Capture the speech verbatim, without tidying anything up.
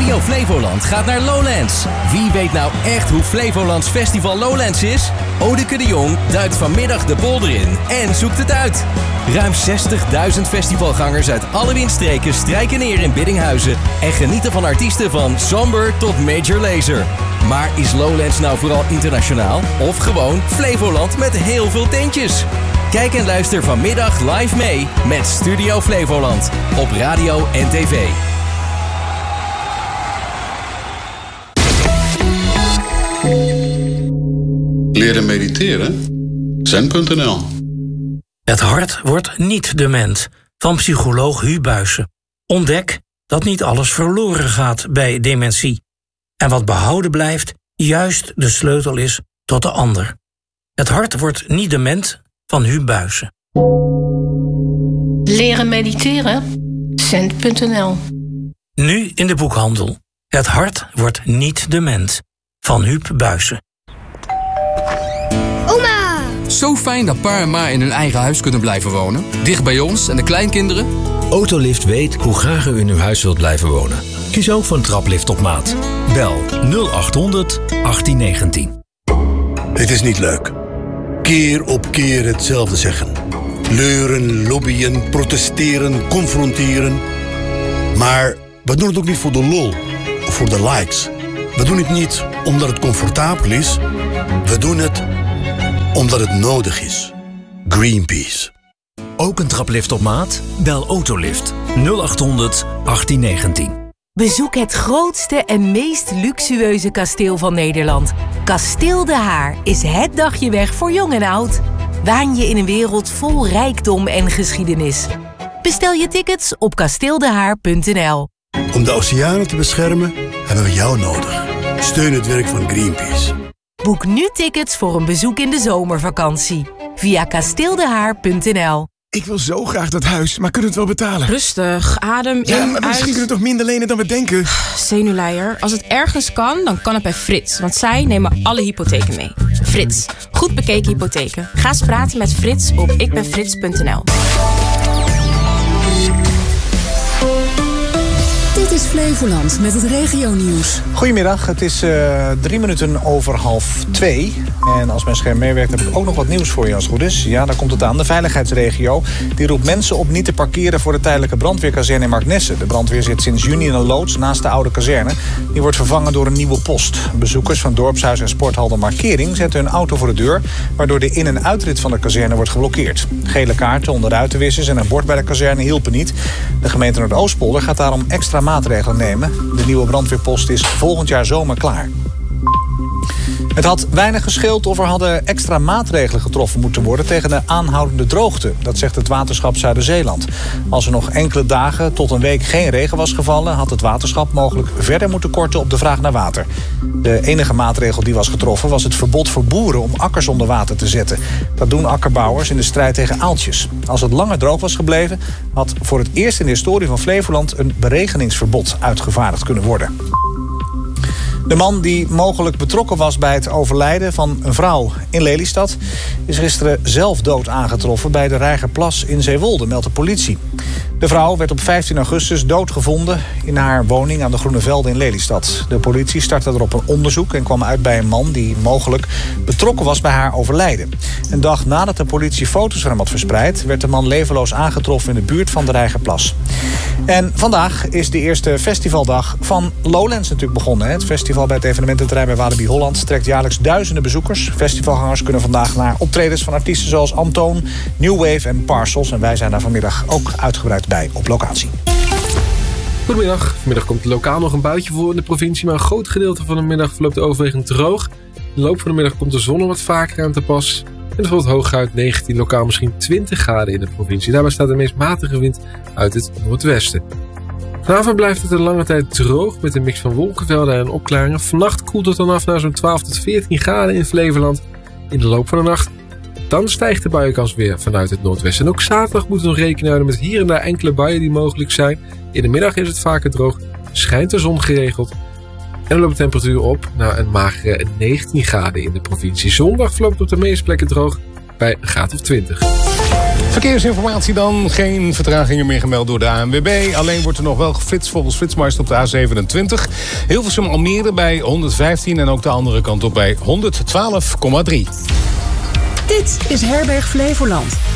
Studio Flevoland gaat naar Lowlands. Wie weet nou echt hoe Flevolands Festival Lowlands is? Odeke de Jong duikt vanmiddag de polder in en zoekt het uit. Ruim zestigduizend festivalgangers uit alle windstreken strijken neer in Biddinghuizen en genieten van artiesten van Somber tot Major Lazer. Maar is Lowlands nou vooral internationaal of gewoon Flevoland met heel veel tentjes? Kijk en luister vanmiddag live mee met Studio Flevoland op radio en tv. Leren mediteren? zen punt n l. Het hart wordt niet dement, van psycholoog Hu Buijsen. Ontdek dat niet alles verloren gaat bij dementie. En wat behouden blijft, juist de sleutel is tot de ander. Het hart wordt niet dement, van Hu Buijsen. Leren mediteren? zen punt n l. Nu in de boekhandel. Het hart wordt niet dement, van Huub Buijsen. Oma! Zo fijn dat pa en ma in hun eigen huis kunnen blijven wonen. Dicht bij ons en de kleinkinderen. Autolift weet hoe graag u in uw huis wilt blijven wonen. Kies ook voor een traplift op maat. Bel nul acht honderd achttien negentien. Het is niet leuk. Keer op keer hetzelfde zeggen. Leuren, lobbyen, protesteren, confronteren. Maar we doen het ook niet voor de lol of voor de likes. We doen het niet omdat het comfortabel is. We doen het omdat het nodig is. Greenpeace. Ook een traplift op maat? Bel Autolift nul acht honderd achttien negentien. Bezoek het grootste en meest luxueuze kasteel van Nederland. Kasteel De Haar is het dagje weg voor jong en oud. Waan je in een wereld vol rijkdom en geschiedenis. Bestel je tickets op kasteeldehaar punt n l. Om de oceanen te beschermen hebben we jou nodig. Steun het werk van Greenpeace. Boek nu tickets voor een bezoek in de zomervakantie. Via kasteeldehaar punt n l. Ik wil zo graag dat huis, maar kunnen we het wel betalen? Rustig, adem in, ja, maar misschien uit. kunnen we toch minder lenen dan we denken? Zenuwleier. Als het ergens kan, dan kan het bij Frits. Want zij nemen alle hypotheken mee. Frits. Goed bekeken hypotheken. Ga eens praten met Frits op ikbenfrits punt n l. Dit is Flevoland met het regionieuws. Goedemiddag, het is uh, drie minuten over half twee. En als mijn scherm meewerkt heb ik ook nog wat nieuws voor je als het goed is. Ja, daar komt het aan. De veiligheidsregio die roept mensen op niet te parkeren voor de tijdelijke brandweerkazerne in Marknesse. De brandweer zit sinds juni in een loods naast de oude kazerne. Die wordt vervangen door een nieuwe post. Bezoekers van dorpshuis en sporthal De Markering zetten hun auto voor de deur, waardoor de in- en uitrit van de kazerne wordt geblokkeerd. Gele kaarten onder ruitenwissers en een bord bij de kazerne hielpen niet. De gemeente Noordoostpolder gaat daarom extra maatregelen nemen. De nieuwe brandweerpost is volgend jaar zomer klaar. Het had weinig gescheeld of er hadden extra maatregelen getroffen moeten worden tegen de aanhoudende droogte. Dat zegt het waterschap Zuiderzeeland. Als er nog enkele dagen tot een week geen regen was gevallen, had het waterschap mogelijk verder moeten korten op de vraag naar water. De enige maatregel die was getroffen was het verbod voor boeren om akkers onder water te zetten. Dat doen akkerbouwers in de strijd tegen aaltjes. Als het langer droog was gebleven, had voor het eerst in de historie van Flevoland een beregeningsverbod uitgevaardigd kunnen worden. De man die mogelijk betrokken was bij het overlijden van een vrouw in Lelystad is gisteren zelf dood aangetroffen bij de Reigerplas in Zeewolde, meldt de politie. De vrouw werd op vijftien augustus doodgevonden in haar woning aan de Groene Velden in Lelystad. De politie startte erop een onderzoek en kwam uit bij een man die mogelijk betrokken was bij haar overlijden. Een dag nadat de politie foto's van hem had verspreid, werd de man levenloos aangetroffen in de buurt van de Reigerplas. En vandaag is de eerste festivaldag van Lowlands natuurlijk begonnen. Het festival bij het evenemententerrein bij Walibi Holland trekt jaarlijks duizenden bezoekers. Festivalgangers kunnen vandaag naar optredens van artiesten zoals Antoon, New Wave en Parcels. En wij zijn daar vanmiddag ook uitgebreid bij op locatie. Goedemiddag. Vanmiddag komt lokaal nog een buitje voor in de provincie, maar een groot gedeelte van de middag verloopt overwegend droog. In de loop van de middag komt de zon er wat vaker aan te pas. En het wordt hooguit negentien, lokaal misschien twintig graden in de provincie. Daarbij staat de meest matige wind uit het noordwesten. Vanavond blijft het een lange tijd droog met een mix van wolkenvelden en opklaringen. Vannacht koelt het dan af naar zo'n twaalf tot veertien graden in Flevoland. In de loop van de nacht dan stijgt de buienkans weer vanuit het noordwesten. En ook zaterdag moeten we nog rekening houden met hier en daar enkele buien die mogelijk zijn. In de middag is het vaker droog, schijnt de zon geregeld. En dan loopt de temperatuur op naar een magere negentien graden in de provincie. Zondag verloopt op de meeste plekken droog bij een graad of twintig. Verkeersinformatie dan. Geen vertragingen meer gemeld door de A N W B. Alleen wordt er nog wel geflitst volgens Flitsmeister op de A zevenentwintig. Hilversum Almere bij honderdvijftien en ook de andere kant op bij honderdtwaalf komma drie. Dit is Herberg Flevoland.